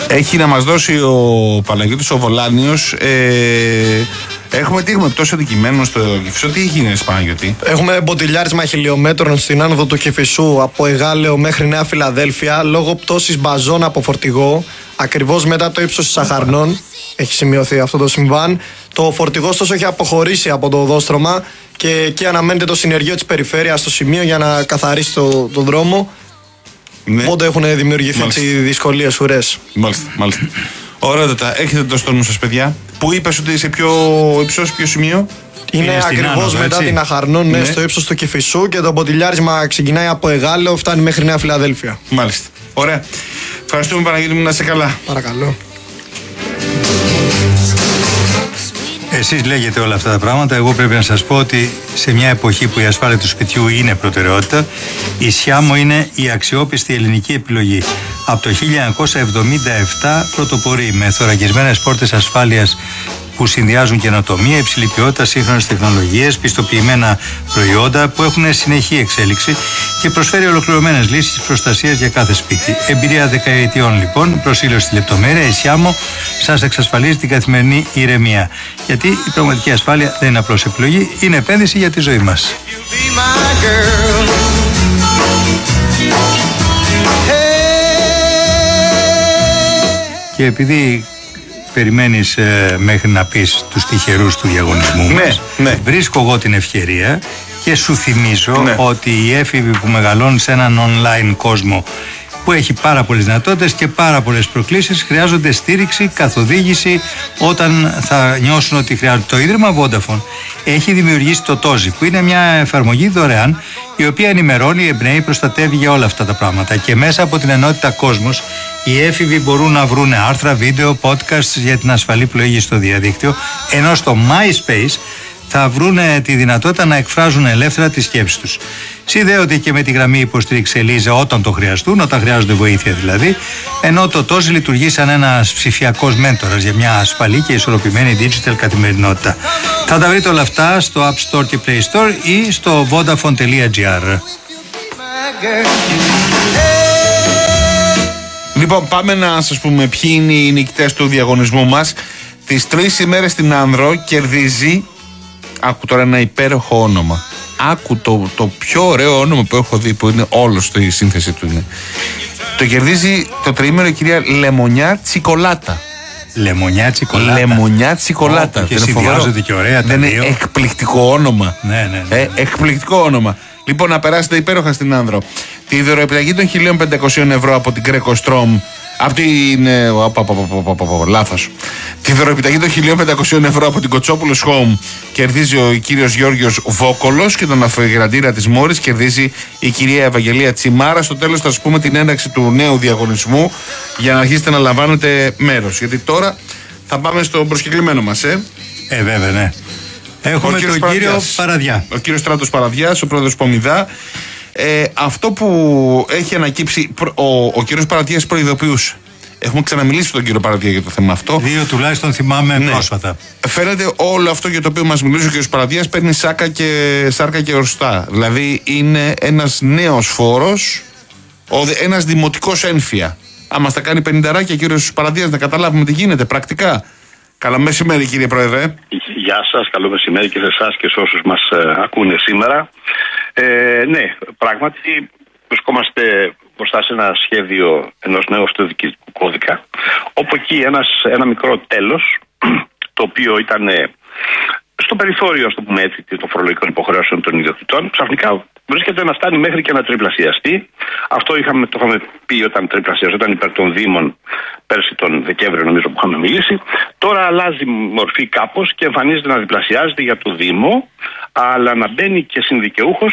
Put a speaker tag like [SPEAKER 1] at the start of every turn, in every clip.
[SPEAKER 1] Έχει να μας δώσει ο Παναγιώτης ο Βολάνιος. Έχουμε πτώση αντικειμένων στο Κηφισό. Τι έγινε, Παναγιώτη?
[SPEAKER 2] Έχουμε μποτιλιάρισμα χιλιόμετρων στην άνοδο του Κηφισού από Εγάλεο μέχρι Νέα Φιλαδέλφια λόγω πτώσης μπαζών από φορτηγό. Ακριβώς μετά το ύψος της Αχαρνών έχει σημειωθεί αυτό το συμβάν. Το φορτηγό ωστόσο έχει αποχωρήσει από το οδόστρωμα και εκεί αναμένεται το συνεργείο της περιφέρειας στο σημείο για να καθαρίσει το δρόμο. Ναι. Οπότε έχουν δημιουργηθεί δυσκολίες, ουρές.
[SPEAKER 1] Μάλιστα. Ωραία, έχετε το στο νου σας, παιδιά. Πού είπες ότι σε ποιο ύψος, ποιο σημείο?
[SPEAKER 2] Είναι ακριβώς μετά την Αχαρνών, ναι, στο ύψος του Κηφισού, και το μποτιλιάρισμα ξεκινάει από Εγάλεο, φτάνει μέχρι Νέα Φιλαδέλφια.
[SPEAKER 1] Μάλιστα. Ωραία. Ευχαριστούμε, Παναγιώτη μου, να είσαι καλά.
[SPEAKER 2] Παρακαλώ.
[SPEAKER 3] Εσείς λέγετε όλα αυτά τα πράγματα. Εγώ πρέπει να σας πω ότι σε μια εποχή που η ασφάλεια του σπιτιού είναι προτεραιότητα, η Σιάμο είναι η αξιόπιστη ελληνική επιλογή. Από το 1977 πρωτοπορεί με θωρακισμένες πόρτες ασφάλειας που συνδυάζουν καινοτομία, υψηλή ποιότητα, σύγχρονες τεχνολογίες, πιστοποιημένα προϊόντα που έχουν συνεχή εξέλιξη και προσφέρει ολοκληρωμένες λύσεις προστασίας για κάθε σπίτι. Εμπειρία δεκαετιών λοιπόν, προσήλωση στη λεπτομέρεια, η Σιάμο σας εξασφαλίζει την καθημερινή ηρεμία. Γιατί η πραγματική ασφάλεια δεν είναι απλώς επιλογή, είναι επένδυση για τη ζωή μας. Και επειδή περιμένεις μέχρι να πεις τους τυχερούς του διαγωνισμού μας, βρίσκω εγώ την ευκαιρία και σου θυμίζω ότι οι έφηβοι που μεγαλώνουν σε έναν online κόσμο που έχει πάρα πολλές δυνατότητες και πάρα πολλές προκλήσεις χρειάζονται στήριξη, καθοδήγηση όταν θα νιώσουν ότι χρειάζονται. Το Ίδρυμα Vodafone έχει δημιουργήσει το Tozi, που είναι μια εφαρμογή δωρεάν η οποία ενημερώνει, εμπνέει, προστατεύει για όλα αυτά τα πράγματα, και μέσα από την ενότητα Κόσμος οι έφηβοι μπορούν να βρουν άρθρα, βίντεο, podcasts για την ασφαλή πλοήγηση στο διαδίκτυο, ενώ στο MySpace θα βρουν τη δυνατότητα να εκφράζουν ελεύθερα τις σκέψεις τους. Συνδέονται και με τη γραμμή υποστήριξη Ελίζα όταν το χρειαστούν, όταν χρειάζονται βοήθεια δηλαδή, ενώ το Tozi λειτουργεί σαν ένας ψηφιακός μέντορας για μια ασφαλή και ισορροπημένη digital καθημερινότητα. Θα τα βρείτε όλα αυτά στο App Store και Play Store ή στο vodafone.gr.
[SPEAKER 1] Λοιπόν, πάμε να σας πούμε ποιοι είναι οι νικητές του διαγωνισμού μας. Τις 3 ημέρες στην Άνδρο κερδίζει, άκου τώρα ένα υπέροχο όνομα. Άκου το πιο ωραίο όνομα που έχω δει, που είναι όλο στη σύνθεση του είναι. Το κερδίζει το τριήμερο η κυρία Λεμονιά Τσικολάτα.
[SPEAKER 3] Λεμονιά Τσικολάτα.
[SPEAKER 1] Λεμονιά Τσικολάτα.
[SPEAKER 3] Και συνδυάζονται και ωραία τα
[SPEAKER 1] δύο.
[SPEAKER 3] Είναι
[SPEAKER 1] εκπληκτικό όνομα.
[SPEAKER 3] Ναι.
[SPEAKER 1] Εκπληκτικό όνομα. Λοιπόν, να περάσετε υπέροχα στην Άνδρο. Τη δωροεπιταγή των 1.500 ευρώ από την Greco Strom. Αυτή είναι. Λάθος. Τη δωροεπιταγή των 1.500 ευρώ από την Κοτσόπουλος Home κερδίζει ο κύριος Γιώργος Βόκολος, και τον αφιγραντήρα της Μόρης κερδίζει η κυρία Ευαγγελία Τσιμάρα. Στο τέλος θα σας πούμε την έναρξη του νέου διαγωνισμού για να αρχίσετε να λαμβάνετε μέρος. Γιατί τώρα θα πάμε στο προσκεκλημένο μας,
[SPEAKER 3] βέβαια, ναι. Έχουμε τον κύριο Παραδιά.
[SPEAKER 1] Ο κύριος Στράτος Παραδιάς, ο πρόεδρος Πομιδά. Αυτό που έχει ανακύψει, ο κύριος Παραδιάς προειδοποιούσε. Έχουμε ξαναμιλήσει με τον κύριο Παραδιά για το θέμα αυτό.
[SPEAKER 3] 2 τουλάχιστον θυμάμαι πρόσφατα.
[SPEAKER 1] Φαίνεται όλο αυτό για το οποίο μας μιλούσε ο κύριος Παραδιάς παίρνει σάρκα και οστά. Δηλαδή είναι ένας νέος φόρος, ένας δημοτικός ένφια. Άμα στα κάνει 50 κύριος Παραδιάς, να καταλάβουμε τι γίνεται πρακτικά. Καλό μεσημέρι, κύριε Πρόεδρε.
[SPEAKER 4] Γεια σας, καλό μεσημέρι και σε εσάς και σε όσους μας ακούνε σήμερα. Ναι, πράγματι βρισκόμαστε μπροστά σε ένα σχέδιο ενός νέου αυτοδιοικητικού κώδικα, όπου εκεί ένα μικρό τέλος, το οποίο ήταν στο περιθώριο, ας το πούμε έτσι, των φορολογικών υποχρεώσεων των ιδιοκτητών, ξαφνικά βρίσκεται να φτάνει μέχρι και να τριπλασιαστεί. Αυτό το είχαμε πει όταν τριπλασιαζόταν υπέρ των Δήμων πέρσι τον Δεκέμβριο, νομίζω που είχαμε μιλήσει. Τώρα αλλάζει μορφή κάπως και εμφανίζεται να διπλασιάζεται για το Δήμο, αλλά να μπαίνει και συνδικαιούχος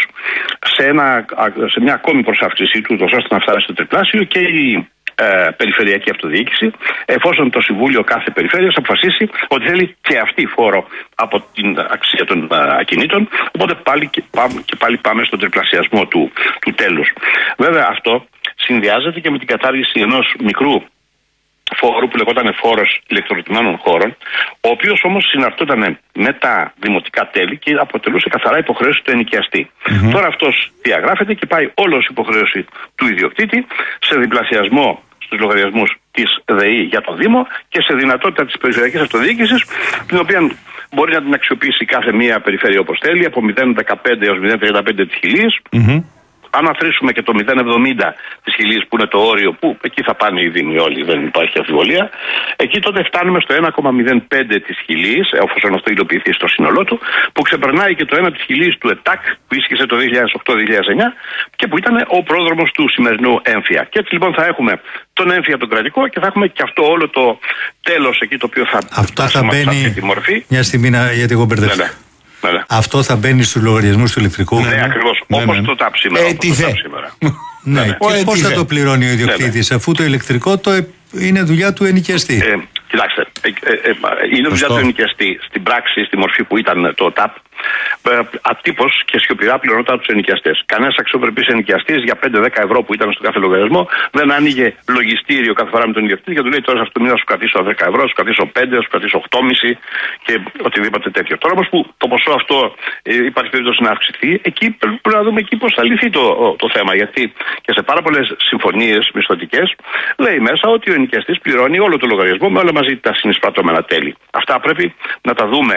[SPEAKER 4] σε μια ακόμη προσάυξησή του, ώστε να φτάσει στο τριπλάσιο, και η περιφερειακή αυτοδιοίκηση, εφόσον το Συμβούλιο κάθε περιφέρειας αποφασίσει ότι θέλει και αυτή φόρο από την αξία των ακινήτων. Οπότε πάλι πάμε στον τριπλασιασμό του τέλους. Βέβαια, αυτό συνδυάζεται και με την κατάργηση ενός μικρού φόρου που λεγόταν φόρος ηλεκτροκινημένων χώρων, ο οποίος όμως συναρτούταν με τα δημοτικά τέλη και αποτελούσε καθαρά υποχρέωση του ενοικιαστή. Τώρα αυτός διαγράφεται και πάει όλος υποχρέωση του ιδιοκτήτη σε διπλασιασμό στους λογαριασμούς της ΔΕΗ για το Δήμο και σε δυνατότητα της περιφερειακής αυτοδιοίκησης, την οποία μπορεί να την αξιοποιήσει κάθε μία περιφέρεια όπως θέλει, από 0,15 έως 0,35 της χιλής. Αν αφήσουμε και το 0,70 της χιλής που είναι το όριο, που εκεί θα πάνε οι Δήμοι όλοι, δεν υπάρχει αμφιβολία, εκεί τότε φτάνουμε στο 1,05 της χιλής, εφόσον αυτό υλοποιηθεί στο σύνολό του, που ξεπερνάει και το 1 της χιλής του ΕΤΑΚ που ίσχυσε το 2008-2009 και που ήταν ο πρόδρομος του σημερινού έμφυα. Και έτσι λοιπόν θα έχουμε τον έμφυα τον κρατικό και θα έχουμε και αυτό όλο το τέλος εκεί το οποίο
[SPEAKER 3] θα μπαίνει
[SPEAKER 4] τη μορφή.
[SPEAKER 3] Μια στιγμή, γιατί εγώ μπερδεύτηκα.
[SPEAKER 4] Ναι.
[SPEAKER 3] Αυτό θα μπαίνει στους λογαριασμούς του ηλεκτρικού.
[SPEAKER 4] Ναι, ακριβώς. Όπως το ΤΑΠ σήμερα.
[SPEAKER 3] Ναι. Και πώς θα το πληρώνει ο ιδιοκτήτης, αφού το ηλεκτρικό είναι δουλειά του ενοικιαστή?
[SPEAKER 4] Κοιτάξτε, είναι δουλειά του ενοικιαστή. Στην πράξη, στη μορφή που ήταν το ΤΑΠ, ατύπως και σιωπηρά πληρωνόταν από τους ενοικιαστές. Κανένας αξιοπρεπής ενοικιαστής για 5-10 ευρώ που ήταν στο κάθε λογαριασμό δεν άνοιγε λογιστήριο κάθε φορά με τον ιδιοκτήτη και του λέει τώρα σε αυτό το μήνα σου κρατήσω 10 ευρώ, σου κρατήσω 5, σου κρατήσω 8,5 και οτιδήποτε τέτοιο. Τώρα όμως που το ποσό αυτό υπάρχει περίπτωση να αυξηθεί, εκεί πρέπει να δούμε εκεί πώς θα λυθεί το θέμα. Γιατί και σε πάρα πολλές συμφωνίες μισθωτικές λέει μέσα ότι ο ενοικιαστής πληρώνει όλο το λογαριασμό με όλα μαζί τα συνεισπρατώμενα τέλη. Αυτά πρέπει να τα δούμε.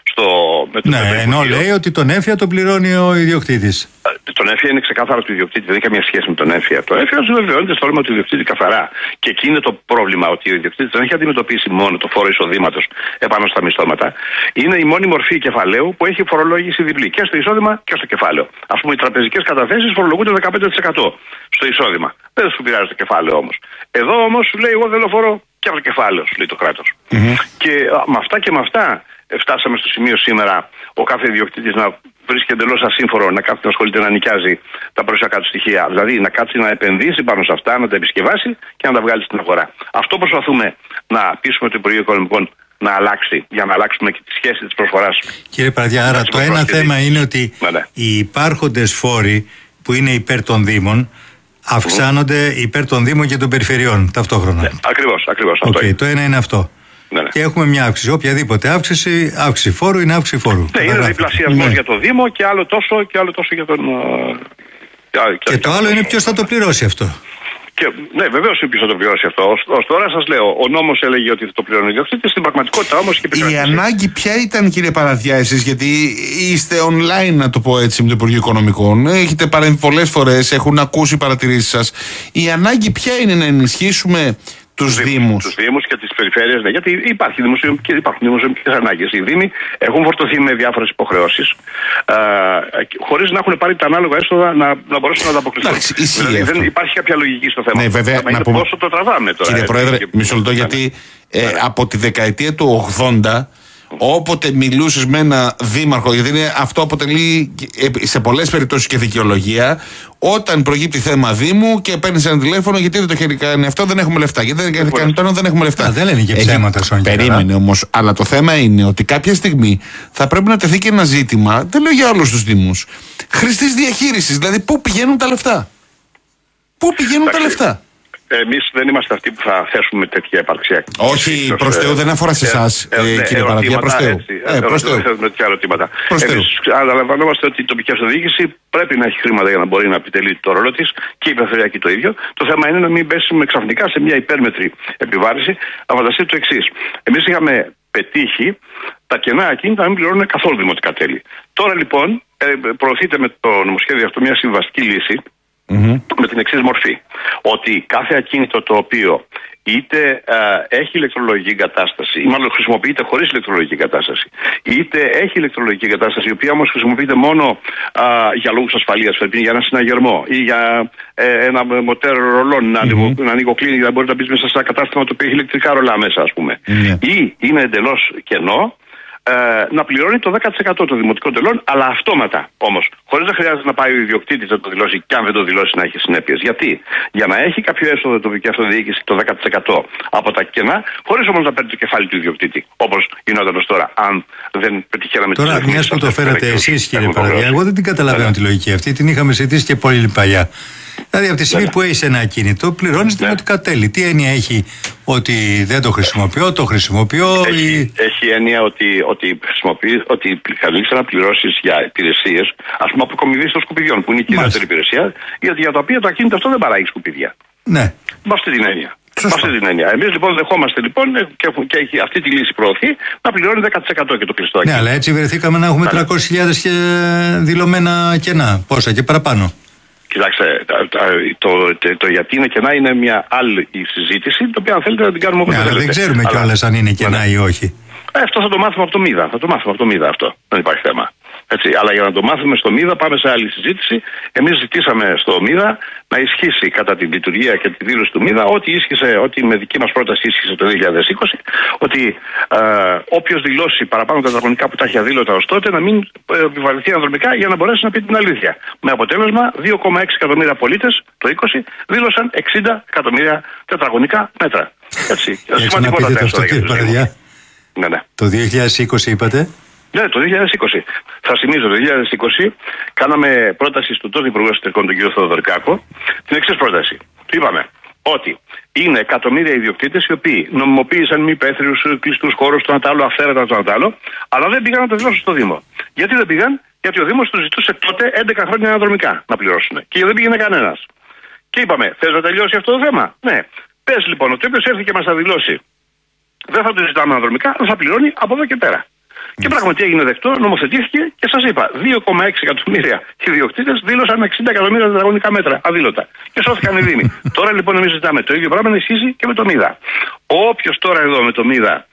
[SPEAKER 3] Ενώ λέει ότι τον έμφυα τον πληρώνει ο ιδιοκτήτης.
[SPEAKER 4] Τον έμφυα είναι ξεκάθαρα του ιδιοκτήτη, δεν έχει καμία σχέση με τον έμφυα. Το έμφυα βεβαιώνεται στο όνομα του ιδιοκτήτη καθαρά. Και εκεί είναι το πρόβλημα, ότι ο ιδιοκτήτης δεν έχει αντιμετωπίσει μόνο το φόρο εισοδήματος επάνω στα μισθώματα. Είναι η μόνη μορφή κεφαλαίου που έχει φορολόγηση διπλή και στο εισόδημα και στο κεφάλαιο. Ας πούμε, οι τραπεζικές καταθέσεις φορολογούνται 15% στο εισόδημα. Δεν σου πειράζει το κεφάλαιο όμως. Εδώ όμως σου λέει: εγώ δεν φορώ και από το κεφάλαιο, σου λέει το κράτος. Και με αυτά και με αυτά. Φτάσαμε στο σημείο σήμερα ο κάθε ιδιοκτήτης να βρίσκει εντελώς ασύμφορο να κάθεται να ασχολείται να νοικιάζει τα περιουσιακά του στοιχεία. Δηλαδή να κάτσει να επενδύσει πάνω σε αυτά, να τα επισκευάσει και να τα βγάλει στην αγορά. Αυτό προσπαθούμε να πείσουμε το Υπουργείο Οικονομικών να αλλάξει, για να αλλάξουμε και τη σχέση της προσφοράς.
[SPEAKER 3] Κύριε Παραδιά, άρα το ένα θέμα είναι ότι οι υπάρχοντες φόροι που είναι υπέρ των Δήμων αυξάνονται υπέρ των Δήμων και των περιφερειών ταυτόχρονα.
[SPEAKER 4] Ναι, ακριβώς.
[SPEAKER 3] Το ένα είναι αυτό. Ναι. Και έχουμε μια αύξηση. Οποιαδήποτε αύξηση φόρου είναι αύξηση φόρου.
[SPEAKER 4] Ναι, είναι διπλασιασμός για το Δήμο και άλλο τόσο για τον.
[SPEAKER 3] Και το άλλο είναι ποιος θα το πληρώσει αυτό.
[SPEAKER 4] Ναι, βεβαίως είναι ποιος θα το πληρώσει αυτό. Ως τώρα σας λέω, ο νόμος έλεγε ότι θα το πληρώνει ο ιδιοκτήτης, στην πραγματικότητα όμως και
[SPEAKER 1] η ανάγκη ποια ήταν, κύριε Παραδιά, εσείς, γιατί είστε online, να το πω έτσι, με το Υπουργείο Οικονομικών, έχετε παρέμβει πολλές φορές, έχουν ακούσει παρατηρήσεις σας. Η ανάγκη ποια είναι, να ενισχύσουμε τους Δήμους
[SPEAKER 4] και τις περιφέρειες, ναι, γιατί υπάρχουν δημοσιονομικές ανάγκες. Οι Δήμοι έχουν φορτωθεί με διάφορες υποχρεώσεις, χωρίς να έχουν πάρει τα ανάλογα έσοδα να μπορέσουν να ανταποκριθούν. Δηλαδή δεν υπάρχει κάποια λογική στο θέμα.
[SPEAKER 1] Ναι, βέβαια,
[SPEAKER 4] να πούμε, πόσο το τραβάμε τώρα.
[SPEAKER 1] Κύριε Πρόεδρε, μισό λεπτό, γιατί από τη δεκαετία του 80. Όποτε μιλούσες με ένα δήμαρχο, γιατί αυτό αποτελεί σε πολλές περιπτώσεις και δικαιολογία, όταν προκύπτει θέμα Δήμου και παίρνεις ένα τηλέφωνο, γιατί δεν το έχει κάνει αυτό, δεν έχουμε λεφτά. Γιατί δεν κάνει το δεν έχουμε λεφτά.
[SPEAKER 3] Δεν λένε και ψέματα, Σόνια.
[SPEAKER 1] Περίμενε όμως. Αλλά το θέμα είναι ότι κάποια στιγμή θα πρέπει να τεθεί και ένα ζήτημα, δεν λέω για όλους τους Δήμους, χρηστής διαχείρισης. Δηλαδή, πού πηγαίνουν τα λεφτά. Πού πηγαίνουν τα λεφτά.
[SPEAKER 4] Εμείς δεν είμαστε αυτοί που θα θέσουμε τέτοια υπαρξιακή.
[SPEAKER 1] Όχι, προς Θεού, δεν αφορά σε εσάς, κύριε Παραδιά. Προς Θεού.
[SPEAKER 4] Τέτοια ερωτήματα. Εμείς αντιλαμβανόμαστε ότι η τοπική αυτοδιοίκηση πρέπει να έχει χρήματα για να μπορεί να επιτελεί το ρόλο της και η περιφερειακή το ίδιο. Το θέμα είναι να μην πέσουμε ξαφνικά σε μια υπέρμετρη επιβάρηση. Να φανταστείτε το εξής. Εμείς είχαμε πετύχει τα κενά ακίνητα να μην πληρώνουν καθόλου δημοτικά τέλη. Τώρα λοιπόν προωθείται με το νομοσχέδιο αυτό μια συμβαστική λύση. Με την εξής μορφή, ότι κάθε ακίνητο το οποίο είτε έχει ηλεκτρολογική εγκατάσταση, ή μάλλον χρησιμοποιείται χωρίς ηλεκτρολογική εγκατάσταση, είτε έχει ηλεκτρολογική εγκατάσταση, η οποία όμως χρησιμοποιείται μόνο για λόγους ασφαλείας, για ένα συναγερμό ή για ένα μοτέρ ρολών να ανοιγοκλίνει, να μπορεί να μπει μέσα σε ένα κατάστημα το οποίο έχει ηλεκτρικά ρολά μέσα, ας πούμε, ή είναι εντελώς κενό, να πληρώνει το 10% των δημοτικών τελών, αλλά αυτόματα όμως. Χωρίς να χρειάζεται να πάει ο ιδιοκτήτης να το δηλώσει, και αν δεν το δηλώσει να έχει συνέπειες. Γιατί? Για να έχει κάποιο έσοδο τοπική αυτοδιοίκηση το 10% από τα κενά, χωρίς όμως να παίρνει το κεφάλι του ιδιοκτήτη. Όπως γινόταν ως τώρα, αν δεν πετυχαίναμε την
[SPEAKER 3] Τώρα, μιας που το φέρατε εσείς, κύριε Παραδιά, εγώ δεν την καταλαβαίνω τη λογική αυτή, την είχαμε συζητήσει και πολύ παλιά. Δηλαδή, από τη στιγμή που έχεις ένα ακίνητο, πληρώνεις δημοτικά τέλη. Τι έννοια έχει ότι δεν το χρησιμοποιώ,
[SPEAKER 4] Έχει έννοια ότι καλείς να πληρώσεις για υπηρεσίες, ας πούμε, αποκομιδής των σκουπιδιών, που είναι η κυριότερη υπηρεσία, για τα οποία το ακίνητο αυτό δεν παράγει σκουπίδια.
[SPEAKER 3] Ναι.
[SPEAKER 4] Με αυτή την έννοια. αυτή την έννοια. Εμείς λοιπόν δεχόμαστε λοιπόν και έχει αυτή τη λύση προωθεί να πληρώνει 10% και το κλειστό.
[SPEAKER 3] Ναι, αλλά έτσι βρεθήκαμε να έχουμε 300.000 δηλωμένα κενά. Πόσα και παραπάνω.
[SPEAKER 4] Κοιτάξτε, το γιατί είναι κενά είναι μια άλλη συζήτηση, την οποία αν θέλετε να την κάνουμε όπως θέλετε.
[SPEAKER 3] Δεν ξέρουμε κιόλας αν είναι κενά ή όχι.
[SPEAKER 4] Αυτό θα το μάθουμε από το ΜΙΔΑ. Θα το μάθουμε από το ΜΙΔΑ αυτό. Δεν υπάρχει θέμα. Έτσι, αλλά για να το μάθουμε στο ΜΙΔΑ, πάμε σε άλλη συζήτηση. Εμείς ζητήσαμε στο ΜΙΔΑ να ισχύσει κατά την λειτουργία και τη δήλωση του ΜΙΔΑ ό,τι με δική μας πρόταση ίσχυσε το 2020, ότι όποιος δηλώσει παραπάνω τετραγωνικά που τα έχει αδήλωτα ως τότε να μην επιβαρυνθεί ανδρομικά για να μπορέσει να πει την αλήθεια. Με αποτέλεσμα 2,6 εκατομμύρια πολίτες το 20 δήλωσαν 60 εκατομμύρια τετραγωνικά μέτρα. Έτσι,
[SPEAKER 3] σημαντικότατα αυτό, κύριε Παραδιά.
[SPEAKER 4] Ναι.
[SPEAKER 3] Το 2020 είπατε.
[SPEAKER 4] Ναι, το 2020. Θα θυμίζω, το 2020 κάναμε πρόταση στον τότε Υπουργό Εσωτερικών, τον κύριο Θεοδωρικάκο, την εξής πρόταση. Του είπαμε ότι είναι εκατομμύρια ιδιοκτήτες οι οποίοι νομιμοποίησαν μη υπαίθριους κλειστούς χώρους, το ένα τ' άλλο, αυθαίρετα το ένα τ' άλλο, αλλά δεν πήγαν να το δηλώσουν στο Δήμο. Γιατί δεν πήγαν? Γιατί ο Δήμος τους ζητούσε τότε 11 χρόνια αναδρομικά να πληρώσουν. Και δεν πήγαινε κανένας. Και είπαμε, θες να τελειώσει αυτό το θέμα? Ναι. Πες λοιπόν ότι όποιος έρθει και μας θα δηλώσει, δεν θα του ζητάμε αναδρομικά, αλλά θα πληρώνει από εδώ και πέρα. Και πράγματι έγινε δεκτό, νομοθετήθηκε και σας είπα, 2,6 εκατομμύρια ιδιοκτήτες δήλωσαν 60 εκατομμύρια τετραγωνικά μέτρα αδήλωτα. Και σώθηκαν οι Δήμοι. Τώρα λοιπόν εμείς ζητάμε το ίδιο πράγμα να ισχύσει και με το ΜΙΔΑ. Όποιος τώρα εδώ με το ΜΙΔΑ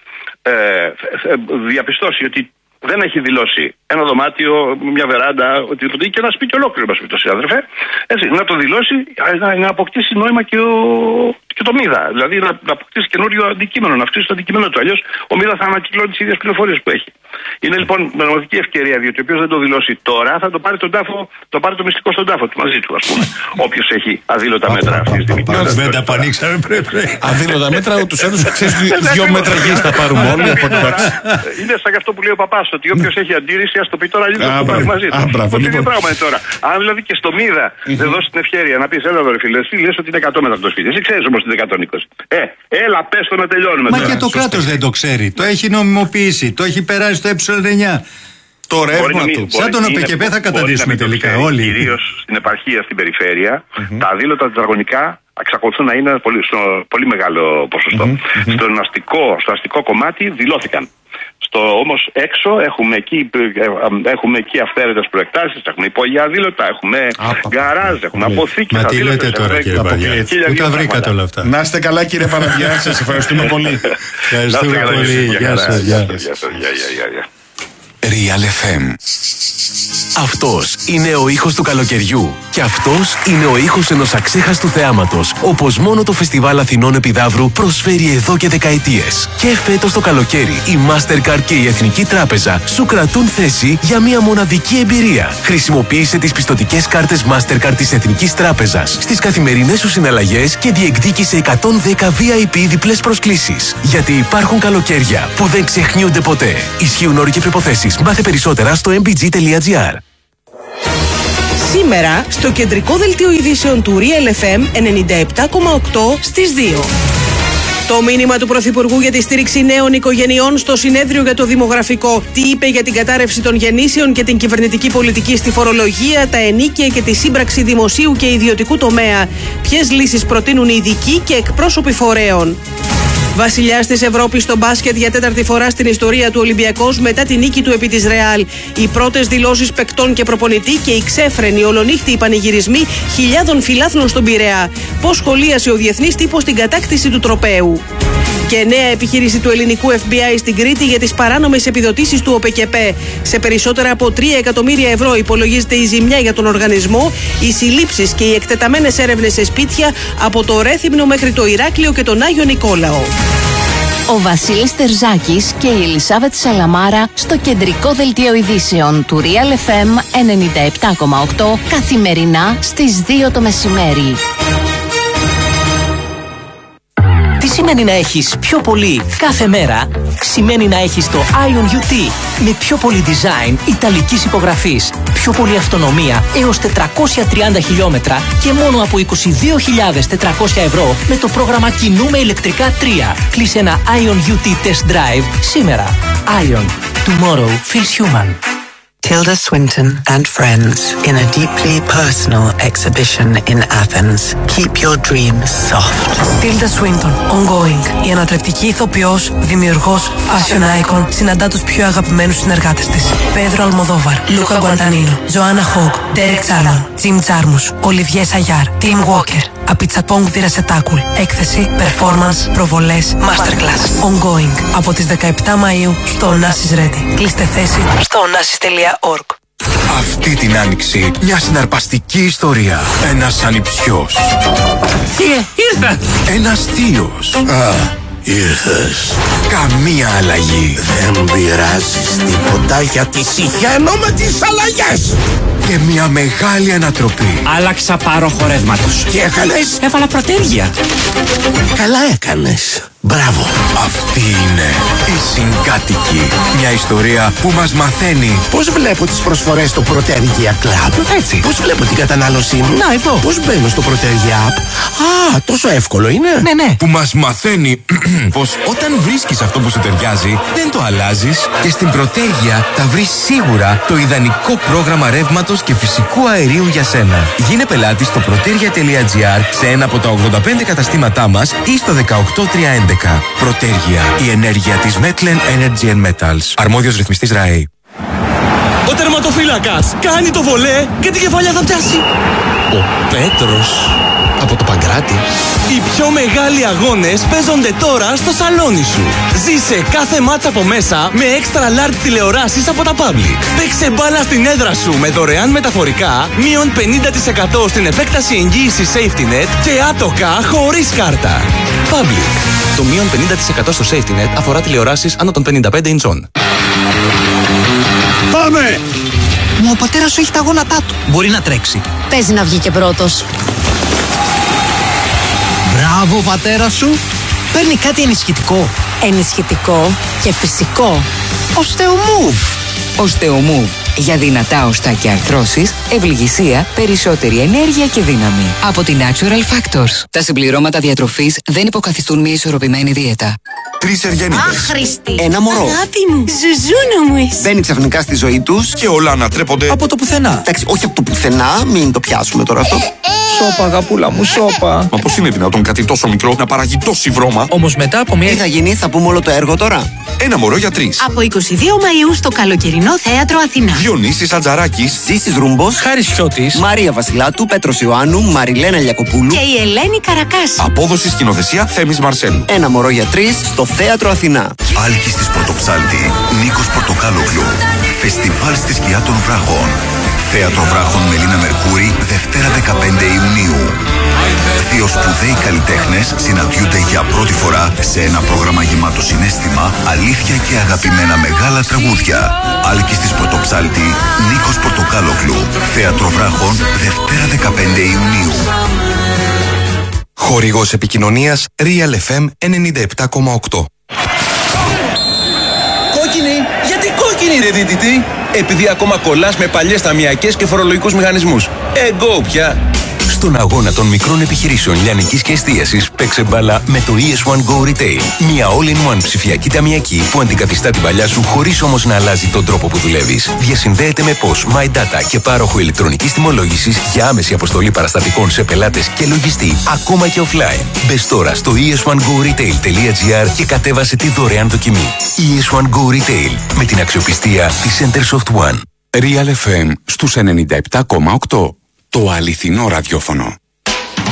[SPEAKER 4] διαπιστώσει ότι δεν έχει δηλώσει ένα δωμάτιο, μια βεράντα, οτιδήποτε, και ένα σπίτι ολόκληρο, μας πει το συνάδελφε, έτσι, να το δηλώσει, να αποκτήσει νόημα και το ΜΙΔΑ. Δηλαδή να αποκτήσει καινούριο αντικείμενο, να αυξήσει το αντικείμενο του. Αλλιώς ο ΜΙΔΑ θα ανακυκλώνει τις ίδιες πληροφορίες που έχει. Είναι λοιπόν πραγματική ευκαιρία, διότι όποιος δεν το δηλώσει τώρα θα το πάρει το μυστικό στον τάφο του μαζί του, ας πούμε. Όποιος έχει αδήλωτα μέτρα αυτή τη στιγμή.
[SPEAKER 3] Δεν τα πανίξαμε, πρέπει.
[SPEAKER 1] Αδήλωτα μέτρα, ούτως ή άλλως ξέρεις ότι 2 μέτρα γης θα πάρουμε όλοι.
[SPEAKER 4] Είναι σαν αυτό που λέει ο παπάς, ότι όποιος έχει αντίρρηση, ας το πει τώρα, λίγο το πάρει μαζί του. Το ίδιο πράγμα είναι τώρα. Αν δηλαδή και στο ΜΙΔΑ δεν δώσει την ευκαιρία να πει, έλα εδώ ρε φίλε, εσύ λες ότι είναι 100 μέτρα το σπίτι. Εσύ ξέρεις όμως ότι είναι 120. Έλα, πες το να τελειώνουμε.
[SPEAKER 3] Μα και το κράτος δεν το ξέρει. Το έχει νομιμοποιήσει, το έχει περάσει στο ε9. Το ρεύμα του. Σαν τον ΟΠΕΚΕΠΕ θα καταντήσουμε τελικά όλοι.
[SPEAKER 4] Κυρίως στην επαρχία, στην περιφέρεια, τα αδήλωτα τετραγωνικά εξακολουθούν να είναι πολύ μεγάλο ποσοστό. Στο αστικό κομμάτι δηλώθηκαν. Όμως έξω έχουμε εκεί αυθαίρετες προεκτάσεις, έχουμε υπόγεια αδήλωτα, έχουμε γκαράζ, έχουμε αποθήκες.
[SPEAKER 3] Μα τι λέτε τώρα, κύριε Παραδιά? Πού τα βρήκατε όλα αυτά?
[SPEAKER 1] Να είστε καλά, κύριε Παραδιά, σας ευχαριστούμε πολύ.
[SPEAKER 3] Ευχαριστούμε πολύ. Γεια σας.
[SPEAKER 5] Real FM. Αυτός είναι ο ήχος του καλοκαιριού. Και αυτός είναι ο ήχος ενός αξέχαστου θεάματος, όπως μόνο το Φεστιβάλ Αθηνών Επιδαύρου προσφέρει εδώ και δεκαετίες. Και φέτος το καλοκαίρι, η Mastercard και η Εθνική Τράπεζα σου κρατούν θέση για μια μοναδική εμπειρία. Χρησιμοποίησε τις πιστωτικές κάρτες Mastercard της Εθνικής Τράπεζας στις καθημερινές σου συναλλαγές και διεκδίκησε 110 VIP διπλές προσκλήσεις. Γιατί υπάρχουν καλοκαίρια που δεν ξεχνιούνται ποτέ. Ισχύουν όροι και προϋποθέσεις. Μάθε περισσότερα στο mbg.gr.
[SPEAKER 6] Σήμερα, στο κεντρικό δελτίο ειδήσεων του Real FM 97,8 στις 2. Το μήνυμα του Πρωθυπουργού για τη στήριξη νέων οικογενειών στο συνέδριο για το δημογραφικό. Τι είπε για την κατάρρευση των γεννήσεων και την κυβερνητική πολιτική στη φορολογία, τα ενίκαια και τη σύμπραξη δημοσίου και ιδιωτικού τομέα. Ποιες λύσεις προτείνουν οι ειδικοί και εκπρόσωποι φορέων. Βασιλιάς της Ευρώπης στο μπάσκετ για τέταρτη φορά στην ιστορία του Ολυμπιακός μετά την νίκη του επί της Ρεάλ. Οι πρώτες δηλώσεις παικτών και προπονητή και οι ξέφρενοι ολονύχτιοι πανηγυρισμοί χιλιάδων φιλάθλων στον Πειραιά. Πώς σχολίασε ο διεθνής τύπος την κατάκτηση του τροπαίου. Και νέα επιχείρηση του ελληνικού FBI στην Κρήτη για τις παράνομες επιδοτήσεις του ΟΠΕΚΕΠΕ. Σε περισσότερα από 3 εκατομμύρια ευρώ υπολογίζεται η ζημιά για τον οργανισμό, οι συλλήψεις και οι εκτεταμένες έρευνες σε σπίτια από το Ρέθυμνο μέχρι το Ηράκλειο και τον Άγιο Νικόλαο.
[SPEAKER 7] Ο Βασίλης Τερζάκης και η Ελισάβετ Σαλαμάρα στο κεντρικό δελτίο ειδήσεων του Real FM 97,8 καθημερινά στις 2 το μεσημέρι.
[SPEAKER 8] Τι σημαίνει να έχεις πιο πολύ κάθε μέρα? Σημαίνει να έχεις το Ion UT με πιο πολύ design ιταλικής υπογραφής, πιο πολύ αυτονομία έως 430 χιλιόμετρα και μόνο από 22.400 ευρώ με το πρόγραμμα Κινούμε ηλεκτρικά 3. Κλείσε ένα Ion UT Test Drive σήμερα. Ion. Tomorrow feels human.
[SPEAKER 9] Tilda Swinton and friends in a deeply personal exhibition in Athens. Keep your dreams soft.
[SPEAKER 10] Tilda Swinton, ongoing. Η ανατρεπτική ηθοποιός, δημιουργός, fashion icon, συναντά τους πιο αγαπημένους συνεργάτες της. Πέδρο Αλμοδόβαρ, Λούκα Γκουαντανίνο, Ζωάννα Χόγκ, Ντέρεκ Τσάρμαν, Τζιμ Τζάρμους, Ολιβιέ Σαγιάρ, Τιμ Walker. Απιτσαπόγκ Βιρασετάκουλ. Έκθεση, performance, προβολές, masterclass. Ongoing. Από τις 17 Μαΐου στο Onassis Ready. Κλείστε θέση στο onassis.org.
[SPEAKER 5] Αυτή την άνοιξη μια συναρπαστική ιστορία. Ένας ανιψιός.
[SPEAKER 11] Ήρθα!
[SPEAKER 5] Ένας θείος.
[SPEAKER 11] Ήρθες.
[SPEAKER 5] Καμία αλλαγή.
[SPEAKER 11] Δεν πειράζεις τίποτα γιατί συχαίνω με τις αλλαγές.
[SPEAKER 5] Και μια μεγάλη ανατροπή.
[SPEAKER 11] Άλλαξα πάροχο ρεύματος.
[SPEAKER 5] Τι έκανες?
[SPEAKER 11] Έβαλα προτέρια. Καλά έκανες. Μπράβο.
[SPEAKER 5] Αυτή είναι η Συγκάτοικοι. Μια ιστορία που μας μαθαίνει
[SPEAKER 11] πώς βλέπω τις προσφορές στο Protergia Club.
[SPEAKER 5] Έτσι.
[SPEAKER 11] Πώς βλέπω την κατανάλωσή μου.
[SPEAKER 5] Να, εδώ.
[SPEAKER 11] Πώς μπαίνω στο Protergia App. Α, τόσο εύκολο είναι.
[SPEAKER 5] Ναι. Που μας μαθαίνει πως όταν βρίσκεις αυτό που σου ταιριάζει, δεν το αλλάζεις. Και στην Protergia θα βρεις σίγουρα το ιδανικό πρόγραμμα ρεύματος και φυσικού αερίου για σένα. Γίνε πελάτης στο protergia.gr σε ένα από τα 85 καταστήματά μας ή στο 18311. Protergia, η ενέργεια της Metlen Energy and Metals. Αρμόδιος ρυθμιστής ΡΑΕ.
[SPEAKER 12] Ο τερματοφύλακας κάνει το βολέ και τη κεφαλιά θα πιάσει.
[SPEAKER 5] Ο Πέτρος από το Παγκράτη.
[SPEAKER 12] Οι πιο μεγάλοι αγώνες παίζονται τώρα στο σαλόνι σου. Ζήσε κάθε μάτσα από μέσα με extra large τηλεοράσεις από τα Public. Παίξε μπάλα στην έδρα σου με δωρεάν μεταφορικά, μείον 50% στην επέκταση εγγύησης Safety Net και άτοκα χωρίς κάρτα. Public. Το μείον 50% στο Safety Net αφορά τηλεοράσεις άνω των 55 ιντσών.
[SPEAKER 11] Πάμε!
[SPEAKER 8] Μα ο πατέρας σου έχει τα γόνατά του. Μπορεί να τρέξει.
[SPEAKER 7] Παίζει να βγει και πρώτος.
[SPEAKER 8] Μπράβο, πατέρα σου. Παίρνει κάτι ενισχυτικό.
[SPEAKER 7] Ενισχυτικό και φυσικό.
[SPEAKER 8] Οστεομούβ.
[SPEAKER 13] Οστεομούβ. Για δυνατά οστά και αρθρώσεις, ευληγησία, περισσότερη ενέργεια και δύναμη. Από τη Natural Factors. Τα συμπληρώματα διατροφής δεν υποκαθιστούν μια ισορροπημένη δίαιτα.
[SPEAKER 5] 3 Εργένιδες.
[SPEAKER 7] Άχρηστη.
[SPEAKER 5] Ένα μωρό.
[SPEAKER 7] Αγάπη μου. Ζουζούνο μου είσαι.
[SPEAKER 5] Μπαίνει ξαφνικά στη ζωή τους και όλα ανατρέπονται
[SPEAKER 8] Από το πουθενά.
[SPEAKER 5] Εντάξει, όχι από το πουθενά, μην το πιάσουμε τώρα αυτό.
[SPEAKER 8] Σώπα, αγαπούλα μου, σώπα.
[SPEAKER 5] Μα πώς είναι δυνατόν κάτι τόσο μικρό να παράγει τόση βρώμα?
[SPEAKER 8] Όμως μετά από μια.
[SPEAKER 5] Τι θα γίνει, θα πούμε όλο το έργο τώρα. Ένα μωρό για 3.
[SPEAKER 7] Από 22 Μαΐου στο καλοκαιρινό θέατρο Αθηνά.
[SPEAKER 5] Διονύσης Ατζαράκης,
[SPEAKER 2] Ζήσης Ρούμπος,
[SPEAKER 8] Χάρης Σιώτης,
[SPEAKER 2] Μαρία Βασιλάτου, Πέτρος Ιωάννου, Μαριλένα Λιακοπούλου
[SPEAKER 7] Και η Ελένη Καρακάση.
[SPEAKER 5] απόδοση σκηνοθεσία Θέμης Μαρσέλου.
[SPEAKER 2] Ένα μωρό για 3 στο θέατρο Αθηνά.
[SPEAKER 14] Άλκης της Πρωτοψάλτη, Νίκος Πορτοκάλογλου. Φεστιβάλ στη σκιά των βράχων. Θέατρο Βράχων Μελίνα Μερκούρη, Δευτέρα 15 Ιουνίου. 2 σπουδαίοι καλλιτέχνες συναντιούνται για πρώτη φορά σε ένα πρόγραμμα γεμάτο συναίσθημα, αλήθεια και αγαπημένα μεγάλα τραγούδια. Άλκης της Πρωτοψάλτη, Νίκος Πορτοκάλογλου. Θέατρο Βράχων, Δευτέρα 15 Ιουνίου.
[SPEAKER 5] Χορηγός επικοινωνίας Real FM 97,8.
[SPEAKER 12] Κόκκινη! Γιατί κόκκινη ρε δίδυτη! Επειδή ακόμα κολλάς με παλιές ταμιακές και φορολογικούς μηχανισμούς. Εγώ πια!
[SPEAKER 5] Στον αγώνα των μικρών επιχειρήσεων λιανικής και εστίασης παίξε μπάλα με το ES1 Go Retail. Μια all-in-one ψηφιακή ταμιακή που αντικαθιστά την παλιά σου χωρίς όμως να αλλάζει τον τρόπο που δουλεύεις. Διασυνδέεται με POS, My Data και πάροχο ηλεκτρονικής τιμολόγησης για άμεση αποστολή παραστατικών σε πελάτες και λογιστή, ακόμα και offline. Μπες τώρα στο es1goretail.gr και κατέβασε τη δωρεάν δοκιμή. ES1 Go Retail με την αξιοπιστία της Centersoft One.
[SPEAKER 15] Real FM στους 97,8. Το αληθινό ραδιόφωνο.